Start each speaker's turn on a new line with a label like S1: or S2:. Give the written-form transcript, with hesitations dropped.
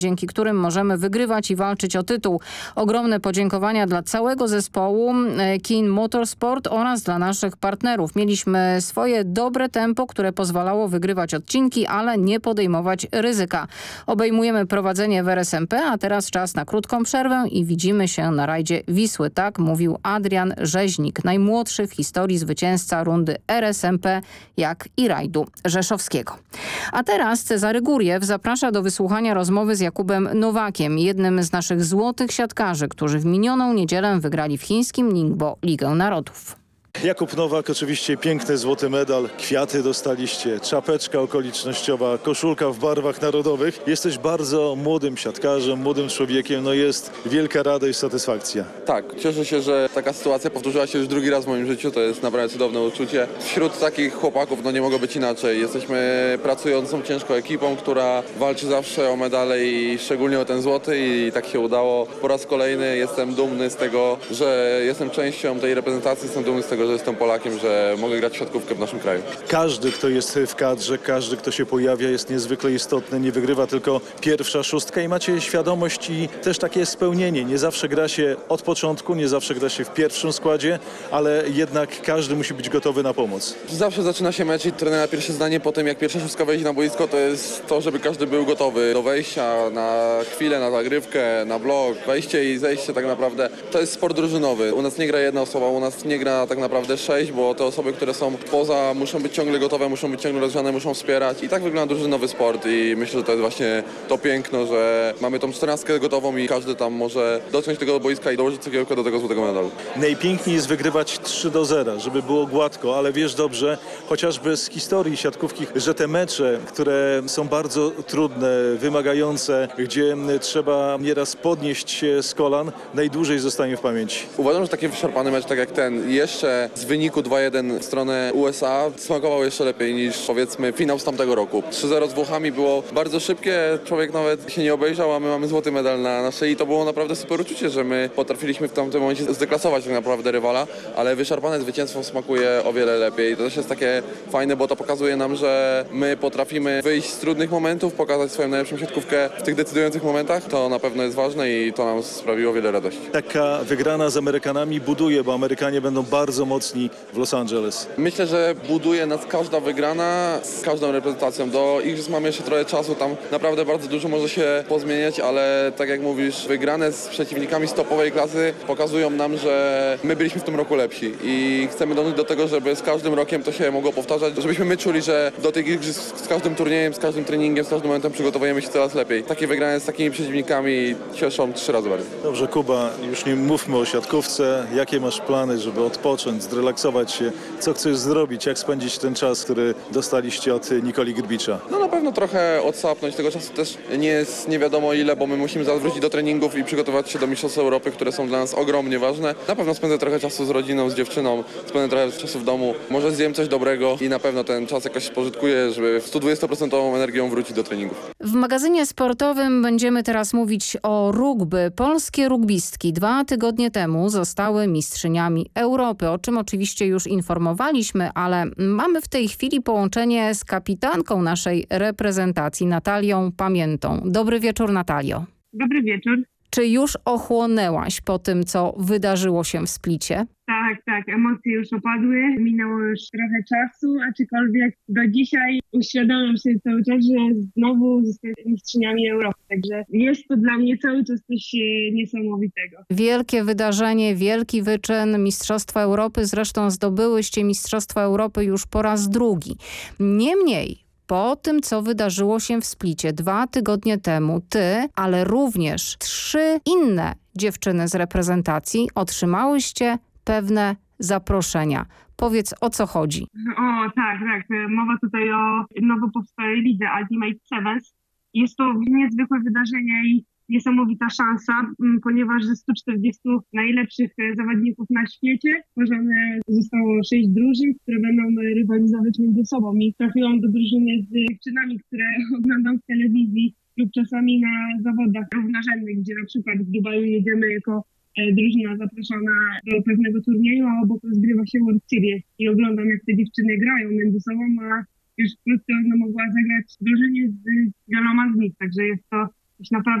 S1: dzięki którym możemy wygrywać i walczyć o tytuł. Ogromne podziękowania dla całego zespołu Kin Motorsport oraz dla naszych partnerów. Mieliśmy swoje dobre tempo, które pozwalało wygrywać odcinki, ale nie podejmować ryzyka. Obejmujemy prowadzenie w RSMP, a teraz czas na krótką przerwę i widzimy się na rajdzie Wisły. Tak mówił Adrian Rzeźnik, najmłodszy w historii zwycięzca rundy RSMP, jak i rajdu rzeszowskiego. A teraz Cezary Górjew zaprasza do wysłuchania rozmowy z Jakubem Nowakiem, jednym z naszych złotych siatkarzy, którzy w minioną niedzielę wygrali w chińskim Ningbo Ligę Narodów.
S2: Jakub Nowak, oczywiście piękny złoty medal, kwiaty dostaliście, czapeczka okolicznościowa, koszulka w barwach narodowych. Jesteś bardzo młodym siatkarzem, młodym człowiekiem, jest wielka radość i satysfakcja.
S3: Tak, cieszę się, że taka sytuacja powtórzyła się już drugi raz w moim życiu, to jest naprawdę cudowne uczucie. Wśród takich chłopaków nie mogło być inaczej. Jesteśmy pracującą ciężko ekipą, która walczy zawsze o medale i szczególnie o ten złoty i tak się udało. Po raz kolejny jestem dumny z tego, że jestem częścią tej reprezentacji, jestem dumny z tego, że jestem Polakiem, że mogę grać w siatkówkę w naszym kraju.
S2: Każdy, kto jest w kadrze, każdy, kto się pojawia, jest niezwykle istotny. Nie wygrywa tylko pierwsza szóstka i macie świadomość i też takie spełnienie. Nie zawsze gra się od początku, nie zawsze gra się w pierwszym składzie, ale jednak każdy musi być gotowy na pomoc.
S3: Zawsze zaczyna się mecz i trenera pierwsze zdanie po tym, jak pierwsza szóstka wejdzie na boisko, to jest to, żeby każdy był gotowy do wejścia na chwilę, na zagrywkę, na blok, wejście i zejście tak naprawdę. To jest sport drużynowy. U nas nie gra jedna osoba, u nas nie gra tak naprawdę 6, bo te osoby, które są poza, muszą być ciągle gotowe, muszą być ciągle rozgrzane, muszą wspierać i tak wygląda drużynowy sport i myślę, że to jest właśnie to piękno, że mamy tą 14 gotową i każdy tam może dotknąć tego boiska i dołożyć cegiełkę do tego złotego medalu.
S2: Najpiękniej jest wygrywać 3-0, żeby było gładko, ale wiesz dobrze, chociażby z historii siatkówki, że te mecze, które są bardzo trudne, wymagające, gdzie trzeba nieraz podnieść się z kolan, najdłużej zostanie w pamięci.
S3: Uważam, że taki wyszarpany mecz tak jak ten, jeszcze z wyniku 2-1 w stronę USA smakował jeszcze lepiej niż powiedzmy finał z tamtego roku. 3-0 z Włochami było bardzo szybkie, człowiek nawet się nie obejrzał, a my mamy złoty medal na szyi. To było naprawdę super uczucie, że my potrafiliśmy w tamtym momencie zdeklasować tak naprawdę rywala, ale wyszarpane zwycięstwo smakuje o wiele lepiej. To też jest takie fajne, bo to pokazuje nam, że my potrafimy wyjść z trudnych momentów, pokazać swoją najlepszą siatkówkę w tych decydujących momentach. To na pewno jest ważne i to nam sprawiło wiele radości.
S2: Taka wygrana z Amerykanami buduje, bo Amerykanie będą bardzo mocni w Los Angeles.
S3: Myślę, że buduje nas każda wygrana z każdą reprezentacją. Do igrzysk mamy jeszcze trochę czasu, tam naprawdę bardzo dużo może się pozmieniać, ale tak jak mówisz, wygrane z przeciwnikami z topowej klasy pokazują nam, że my byliśmy w tym roku lepsi i chcemy dążyć do tego, żeby z każdym rokiem to się mogło powtarzać, żebyśmy my czuli, że do tych igrzysk z każdym turniejem, z każdym treningiem, z każdym momentem przygotowujemy się coraz lepiej. Takie wygrane z takimi przeciwnikami cieszą 3 razy bardziej.
S2: Dobrze, Kuba, już nie mówmy o siatkówce. Jakie masz plany, żeby odpocząć, zrelaksować się? Co chcesz zrobić? Jak spędzić ten czas, który dostaliście od Nikoli Grbicza?
S3: Na pewno trochę odsapnąć. Tego czasu też nie jest nie wiadomo ile, bo my musimy zaraz wrócić do treningów i przygotować się do Mistrzostw Europy, które są dla nas ogromnie ważne. Na pewno spędzę trochę czasu z rodziną, z dziewczyną, spędzę trochę czasu w domu. Może zjem coś dobrego i na pewno ten czas jakoś spożytkuję, żeby 120% energią wrócić do treningów.
S1: W magazynie sportowym będziemy teraz mówić o rugby. Polskie rugbistki 2 tygodnie temu zostały mistrzyniami Europy, o czym oczywiście już informowaliśmy, ale mamy w tej chwili połączenie z kapitanką naszej reprezentacji, Natalią Pamiętą. Dobry wieczór, Natalio.
S4: Dobry wieczór.
S1: Czy już ochłonęłaś po tym, co wydarzyło się w Splicie?
S4: Tak, emocje już opadły, minęło już trochę czasu, aczkolwiek do dzisiaj uświadamiam sobie cały czas, że znowu zostajemy mistrzyniami Europy, także jest to dla mnie cały czas coś niesamowitego.
S1: Wielkie wydarzenie, wielki wyczyn, Mistrzostwa Europy, zresztą zdobyłyście Mistrzostwa Europy już po raz drugi. Niemniej, po tym, co wydarzyło się w Splicie 2 tygodnie temu, ty, ale również 3 inne dziewczyny z reprezentacji otrzymałyście pewne zaproszenia. Powiedz, o co chodzi.
S4: Tak. Mowa tutaj o nowo powstałej lidze Ultimate Sevens. Jest to niezwykłe wydarzenie i niesamowita szansa, ponieważ ze 140 najlepszych zawodników na świecie tworzone zostało 6 drużyn, które będą rywalizować między sobą i trafiłam do drużyny z dziewczynami, które oglądam w telewizji lub czasami na zawodach równorzędnych, gdzie na przykład w Dubaju jedziemy jako drużyna zaproszona do pewnego turnieju, a obok rozgrywa się World Series i oglądam, jak te dziewczyny grają między sobą, a już wkrótce ona mogła zagrać w drużynie z wieloma z nich, także jest to Już naprawdę